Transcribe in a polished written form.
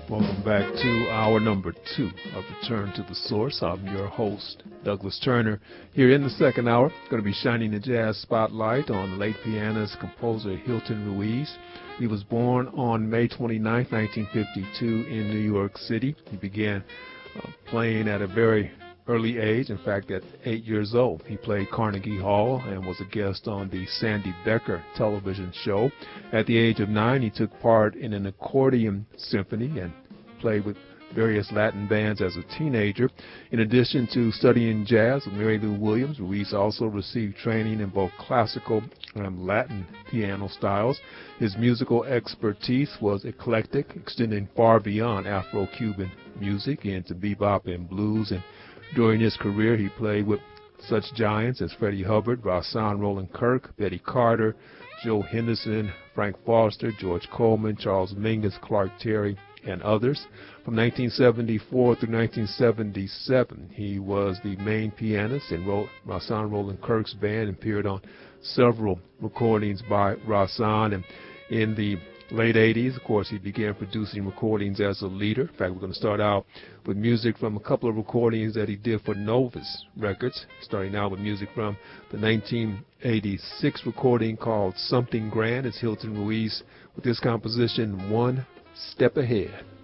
Welcome back to hour number 2 of Return to the Source. I'm your host, Douglas Turner. Here in the second hour, going to be shining the jazz spotlight on the late pianist, composer Hilton Ruiz. He was born on May 29, 1952 in New York City. He began playing at a very early age. In fact, at 8 years old, he played Carnegie Hall and was a guest on the Sandy Becker television show. At the age of 9, he took part in an accordion symphony and played with various Latin bands as a teenager. In addition to studying jazz with Mary Lou Williams, Ruiz also received training in both classical and Latin piano styles. His musical expertise was eclectic, extending far beyond Afro-Cuban music into bebop and blues. And during his career, he played with such giants as Freddie Hubbard, Rahsaan Roland Kirk, Betty Carter, Joe Henderson, Frank Foster, George Coleman, Charles Mingus, Clark Terry, and others. From 1974 through 1977, he was the main pianist in Rahsaan Roland Kirk's band and appeared on several recordings by Rahsaan. And in the late 80s, of course, he began producing recordings as a leader. In fact, we're going to start out with music from a couple of recordings that he did for Novus Records, starting out with music from the 1986 recording called Something Grand. It's Hilton Ruiz with this composition, One Step Ahead.